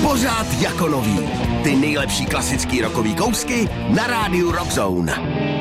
Pořád jako nový. Ty nejlepší klasický rockový kousky na rádiu Rock Zone.